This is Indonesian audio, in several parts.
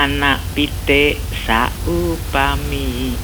anak pitik saupami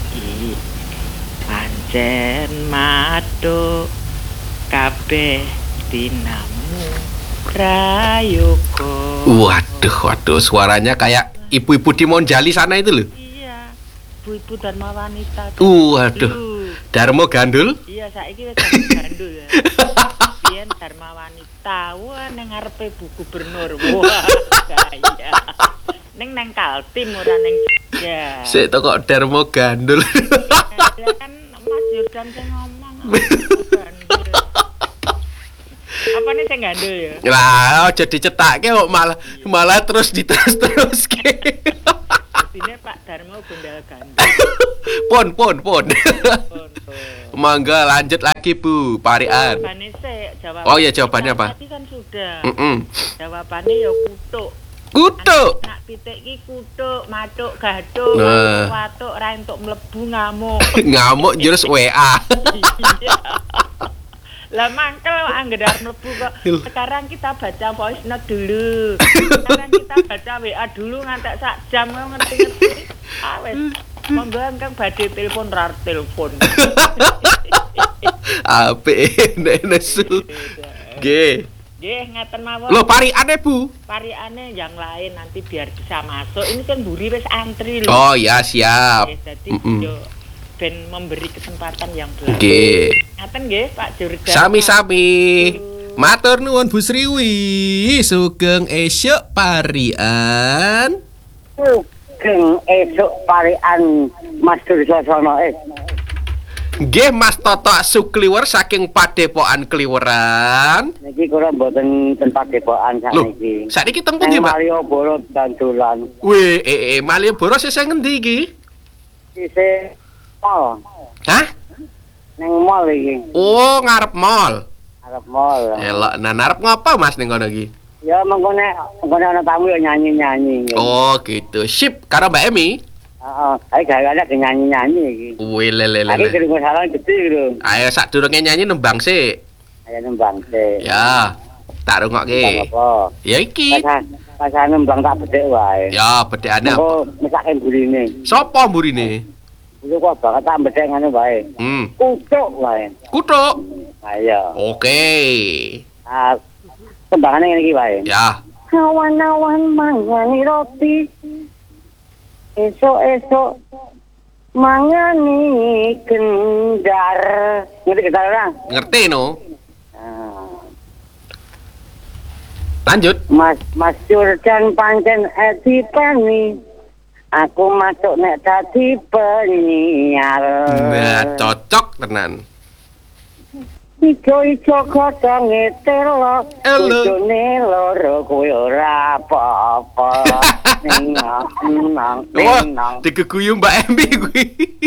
pancen matuk kabeh dinamu prayoga. Waduh, suaranya kayak ibu-ibu di Monjali sana itu loh. Iya, ibu-ibu Dharma Wanita. Waduh, Darmo Gandul? Iya, saiki wis gandul ya. Biyen Dharma Wanita, wah ning ngarepe Bu Gubernur. Wah, gaya. Ning Kaltim ora ning Jogja. Sik to kok Darmo Gandul. Ya kan Mas Jordan sing ngomong. Gandul. Apa nih sing gandul ya? Lah, aja dicetake kok malah terus diterus-teruske. Dene Pak Darmo Gondal Gandul. Pon. Mangga lanjut lagi Bu, Parian. Jawabannya jawabannya. Oh iya, jawabannya apa? Tadi kan sudah. Jawabannya ya kutuk. Kutuk. Nak pitik iki kutuk, matuk, gaduk, watuk, ra entuk mlebu ngamuk. Ngamuk jurus WA. Iya. Lah mangkel anggere mlebu kok. Sekarang kita baca voice note dulu. Sekarang kita baca WA dulu ngantek sak jam ngerti-ngerti. Ah wis. Monggo engkang badhe telepon rar telepon. Apik nek nesu. Nggih. Nggih, ngaten mawon. Loh, pariane Bu. Pariane yang lain nanti biar bisa masuk. Ini kan mburi wis antri lho. Oh ya, siap. Jadi yo ben memberi kesempatan yang baik. Nggih. Ngaten nggih, Pak Jordan. Sami-sami. Matur nuwun Bu Sriwi. Sugeng esuk parian. Sugeng esuk parian Mas Dursasana. Nggih Mas Toto Sukliwer saking Padepokan Kliweran. Niki kula mboten ten Padepokan sakniki. Sakniki teng pundi, Mbak? Malioboro dandolan. Weh, Malioboro sesuk ngendi iki? Isih mall. Hah? Neng mall iki. Oh, ngarep mall. Arep mall. Elok, nah arep ngopo Mas ning kono iki? Ya mengkone ana tamu ya nyanyi-nyanyi. Oh, gitu. Sip, karo Mbak Emi. Heeh, ae gak nyanyi-nyanyi iki. Wih, lele. Iki kirim salam gede lho. Ayo sadurunge nyanyi nembang sik. Ayo nembang sik. Ya, tak rungokke. Apa? Ya iki. Pas nembang tak bedhek wae. Ya, bedhekane apa? Aku mesake mburine. Sopo mburine? Iku kok banget tak bedhek ngene wae. Kutuk wae. Kutuk. Ayo. Oke. Ah, tembangane ngene iki wae. Ya. Awan-awan mangani roti. Esok-esok mangani kendar. Ngerti kendar ora? Ngerti no? Lanjut. Mas Jordan pancen edipani. Aku masuk nek dadi penyiar. Nah, cocok tenan. Ijo-ijo godhonge telo, bojone loro kowe ora apa-apa. Nang. Digeguyu Mbak Emi kuwi.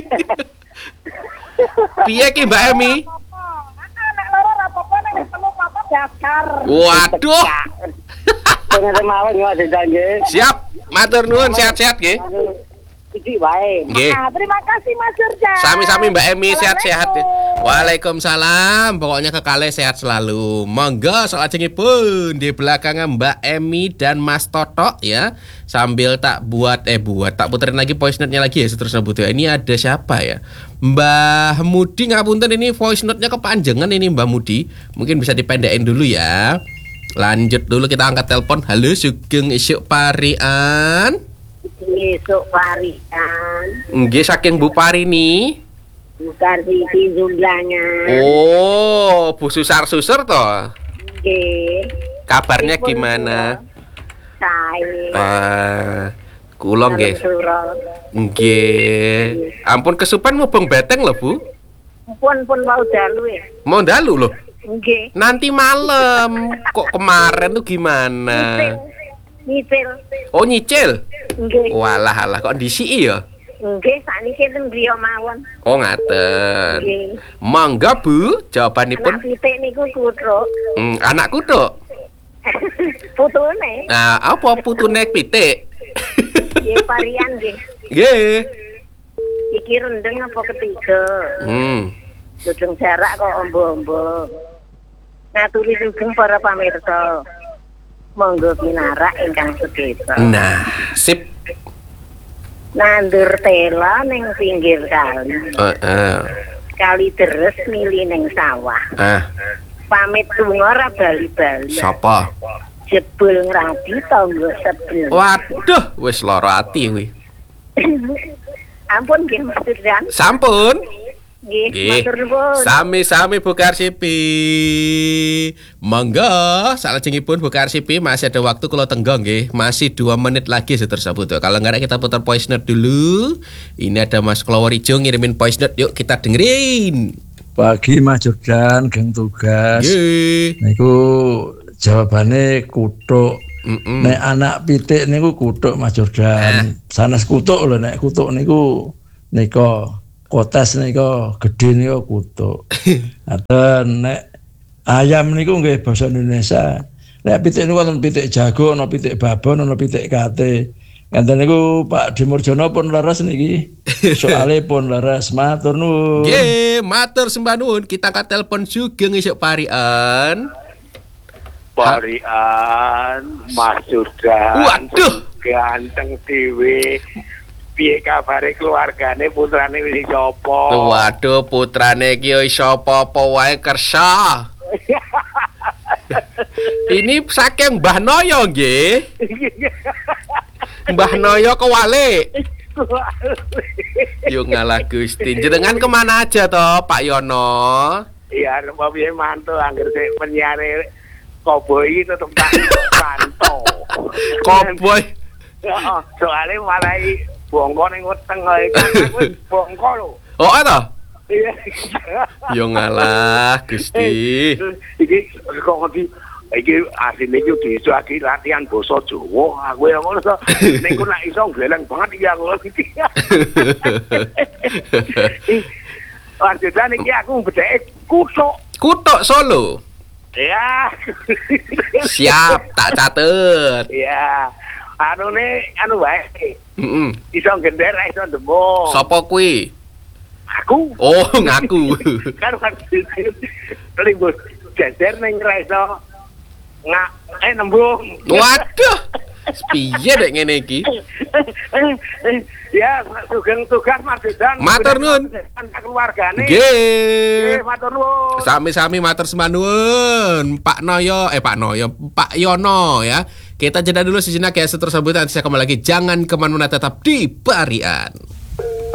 Piye ki Mbak Emi? Nek loro ora apa-apa nek ketemu apa dakar. Waduh. Pengen mawon yo nggih. Siap. Matur nuwun sehat-sehat nggih. Iki wae. Nah, terima kasih Mas Jordan. Sami-sami Mbak Emi sehat-sehat. Waalaikumsalam. Pokoknya kekale sehat selalu. Monggo salajengipun di belakang Mbak Emi dan Mas Toto ya. Sambil tak puterin lagi voice note-nya lagi ya seterusnya butuh. Ini ada siapa ya? Mbah Mudi ngapunten ini voice note-nya kepanjangan ini Mbah Mudi. Mungkin bisa dipendekin dulu ya. Lanjut dulu kita angkat telepon. Halo Sugeng esuk parian. Esuk parian. Nggih saking Bu Parini. Bukan Siti jumlahnya. Oh, Bu Susar-susur toh. Nggih. Kabarnya gimana? Sae. Kula nggih. Nggih. Ampun kesupen mubeng beteng lho, Bu. Pun mau dalu ya. Mau dalu loh. Nggih. Nanti malam. Kok kemarin tuh gimana? Nyicil. Oh, nyicil. Nggih. Walah kok disiki ya? Nggih, sakniki teng griya mawon. Oh, ngaten. Nggih. Mangga, Bu, jawabanipun. Anak pitik niku kutruk. Anak kutuk. Putune. Nah, apa putune pitik? Nggih, parian nggih. Nggih. Iki rendeng apa ketiga? Sugeng jarak kok ombo-ombo. Ngaturi sugeng para pamirsa. Monggo pinarak ingkang sedasa. Nah, sip. nandur tela ning pinggir kali. Kali deres mili ning sawah. Pamit lunga ora bali-bali. Sapa? Jebul ngrabi tangga sebelah. Waduh, wis lara ati kuwi. Ampun nggih Mas Dirjan. Sampun. Nggih, matur nuwun. Sami-sami Bu Karsipi. Monggo, salajengipun Bu Karsipi masih ada waktu kalau tenggong nggih. Masih 2 menit lagi tersebut. Kalau enggak kita putar voice note dulu. Ini ada Mas Kloworijo ngirimin voice note. Yuk kita dengerin. Pagi Mas Jordan, geng tugas. Niku jawabane kutuk. Nek anak pitik niku kutuk Mas Jordan. Sanes kutuk lho, nek kutuk niku nika kotes nika gedhe nika kutuk. Aten nek ayam niku nggih basa Indonesia. Nek pitik niku wonten pitik jago, ana pitik babon, ana pitik kate. Ngenten niku Pak Dimurjono pun leres niki. Soale pun leres, matur nuwun. Nggih, matur sembah nuwun. Kita ka telepon sugeng esuk parian. Mas Jordan. Waduh, Ganteng dhewe. Piye kabare keluargane putrane wis sapa? Waduh, putrane ki sapa apa wae kersa. Ini saking Mbah Noyo nggih. Mbah Noyo kewalik. Yo ngalah Gusti. Jenengan kemana aja toh Pak Yono? Iya, mau piye mantu angger sik penyiare koboi tetep tak pantau. Koboi. Soale malai bongko ning weteng ae kan aku bongko lho. Oh toh? Iya. Yo ngalah Gusti. Iki kok ngerti iki asline iki desa iki latihan basa Jawa. Aku yang ngono to. Ning kok nek iso geleng banget iki aku iki. Artinya iki aku bedheke kutuk. Kutuk Solo. Ya. Siap, tak catet. Ya. Anu wae. Iso gender iso ndemo. Sopo kuwi? Aku. Oh, ngaku. Kan ribut gender ning ra iso nembung. Waduh. Piye dek ngene iki? Ya, sugeng tugas Mas Jordan. Matur nuwun. Keluargane. Nggih. Matur nuwun. Sami-sami matur nuwun. Pak Yono ya. Kita jeda dulu sejenak ya, setelah sambutan saya kembali lagi. Jangan kemana-mana, tetap di Parian.